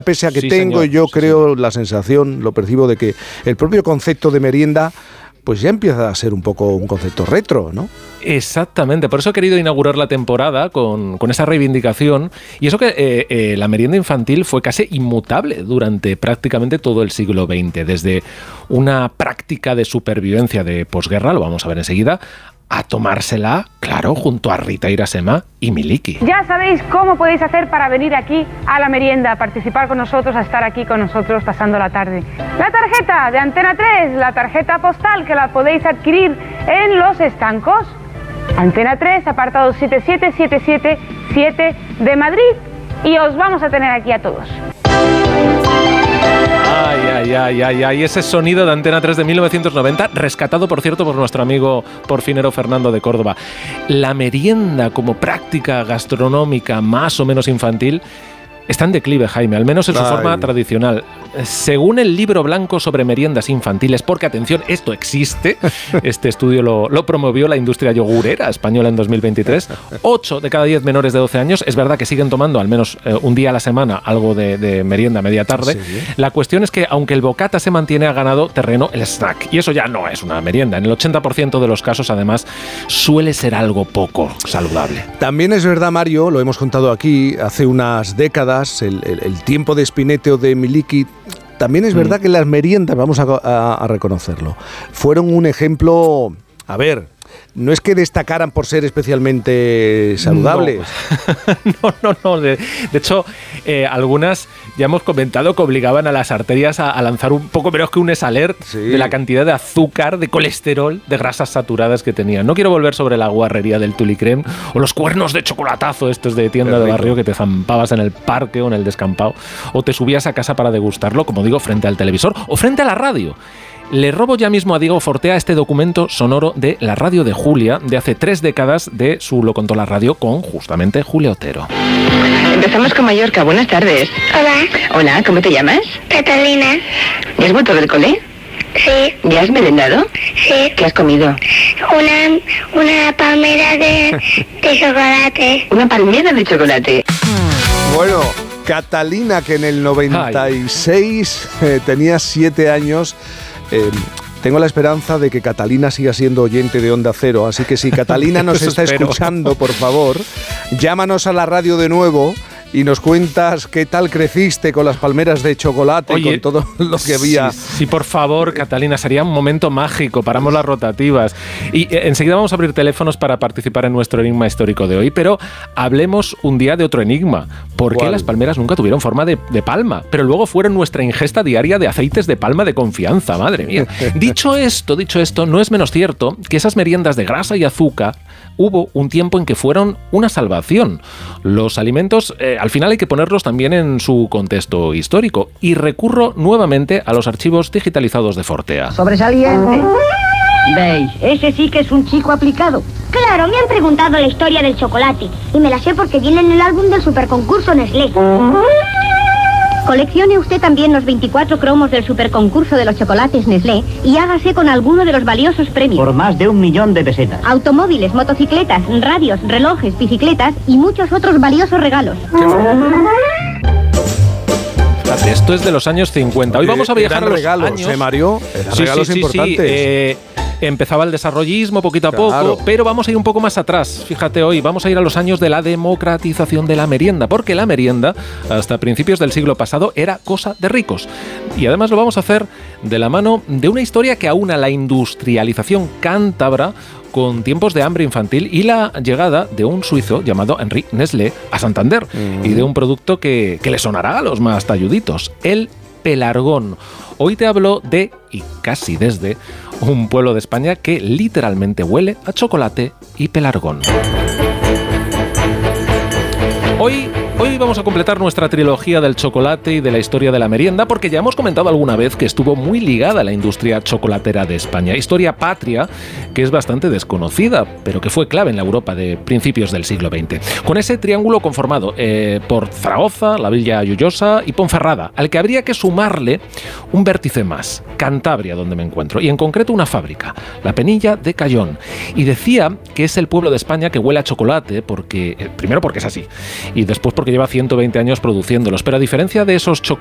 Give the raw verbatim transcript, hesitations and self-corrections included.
Pese a que sí, tengo, señor, yo sí, creo, señor. la sensación, lo percibo, de que el propio concepto de merienda pues ya empieza a ser un poco un concepto retro, ¿no? Exactamente, por eso he querido inaugurar la temporada con, con esa reivindicación, y eso que eh, eh, la merienda infantil fue casi inmutable durante prácticamente todo el siglo veinte, desde una práctica de supervivencia de posguerra, lo vamos a ver enseguida, a tomársela, claro, junto a Rita Irasema y Miliki. Ya sabéis cómo podéis hacer para venir aquí a la merienda, a participar con nosotros, a estar aquí con nosotros pasando la tarde. La tarjeta de Antena tres, la tarjeta postal, que la podéis adquirir en los estancos. Antena tres, apartado siete siete siete siete siete de Madrid, y os vamos a tener aquí a todos. Ay, ay, ay, ay, ay, ese sonido de Antena tres de mil novecientos noventa, rescatado, por cierto, por nuestro amigo porfinero Fernando de Córdoba. La merienda como práctica gastronómica más o menos infantil está en declive, Jaime, al menos en su Ay. forma tradicional. Según el libro blanco sobre meriendas infantiles, porque atención, esto existe, este estudio lo, lo promovió la industria yogurera española en dos mil veintitrés, ocho de cada diez menores de doce años, es verdad que siguen tomando al menos eh, un día a la semana algo de, de merienda media tarde. Sí. La cuestión es que, aunque el bocata se mantiene, ha ganado terreno el snack, y eso ya no es una merienda. En el ochenta por ciento de los casos, además, suele ser algo poco saludable. También es verdad, Mario, lo hemos contado aquí, hace unas décadas, El, el, el tiempo de Spinette o de Miliki, también es verdad mm. que las meriendas, vamos a, a, a reconocerlo, fueron un ejemplo, a ver, no es que destacaran por ser especialmente saludables. No, no, no. De, de hecho, eh, algunas ya hemos comentado que obligaban a las arterias a, a lanzar un poco menos que un esalert sí. de la cantidad de azúcar, de colesterol, de grasas saturadas que tenían. No quiero volver sobre la guarrería del tulicrem o los cuernos de chocolatazo estos de tienda de barrio que te zampabas en el parque o en el descampado, o te subías a casa para degustarlo, como digo, frente al televisor o frente a la radio. Le robo ya mismo a Diego Fortea este documento sonoro de la radio de Julia, de hace tres décadas, de su Lo contó la radio, con justamente Julia Otero. Empezamos con Mallorca. Buenas tardes. Hola. Hola, ¿cómo te llamas? Catalina. ¿Ya has vuelto del cole? Sí. ¿Ya has merendado? Sí. ¿Qué has comido? Una, una palmera de, de chocolate. ¿Una palmera de chocolate? Bueno, Catalina, que en el noventa y seis eh, tenía siete años... Eh, tengo la esperanza de que Catalina siga siendo oyente de Onda Cero, así que si Catalina nos está escuchando, por favor, llámanos a la radio de nuevo y nos cuentas qué tal creciste con las palmeras de chocolate. Oye, y con todo lo que había. Sí, sí, por favor, Catalina, sería un momento mágico. Paramos las rotativas. Y eh, enseguida vamos a abrir teléfonos para participar en nuestro enigma histórico de hoy, pero hablemos un día de otro enigma. ¿Por qué las palmeras nunca tuvieron forma de, de palma? Pero luego fueron nuestra ingesta diaria de aceites de palma de confianza, madre mía. Dicho esto, dicho esto, no es menos cierto que esas meriendas de grasa y azúcar hubo un tiempo en que fueron una salvación. Los alimentos, eh, al final hay que ponerlos también en su contexto histórico, y recurro nuevamente a los archivos digitalizados de Fortea. Sobresaliente. ¿Veis? Ese sí que es un chico aplicado. Claro, me han preguntado la historia del chocolate y me la sé porque viene en el álbum del superconcurso Nestlé. Coleccione usted también los veinticuatro cromos del superconcurso de los chocolates Nestlé y hágase con alguno de los valiosos premios. Por más de un millón de pesetas. Automóviles, motocicletas, radios, relojes, bicicletas y muchos otros valiosos regalos. Esto es de los años cincuenta. Hoy vamos a viajar a los regalos, años... ¿eh, Mario? Eran sí, regalos sí, sí, importantes. Sí, eh, empezaba el desarrollismo poquito a Claro. poco, pero vamos a ir un poco más atrás. Fíjate, hoy vamos a ir a los años de la democratización de la merienda, porque la merienda, hasta principios del siglo pasado, era cosa de ricos. Y además lo vamos a hacer de la mano de una historia que aúna la industrialización cántabra con tiempos de hambre infantil y la llegada de un suizo llamado Henri Nestlé a Santander, mm. y de un producto que, que le sonará a los más talluditos, el pelargón. Hoy te hablo de, y casi desde, un pueblo de España que literalmente huele a chocolate y pelargón. Hoy... Hoy vamos a completar nuestra trilogía del chocolate y de la historia de la merienda, porque ya hemos comentado alguna vez que estuvo muy ligada a la industria chocolatera de España. Historia patria que es bastante desconocida, pero que fue clave en la Europa de principios del siglo veinte. Con ese triángulo conformado eh, por Zaragoza, la Villa Lloyosa y Ponferrada, al que habría que sumarle un vértice más, Cantabria, donde me encuentro, y en concreto una fábrica, la Penilla de Cayón. Y decía que es el pueblo de España que huele a chocolate, porque eh, primero porque es así, y después porque que lleva ciento veinte años produciéndolos. Pero a diferencia de esos chocolates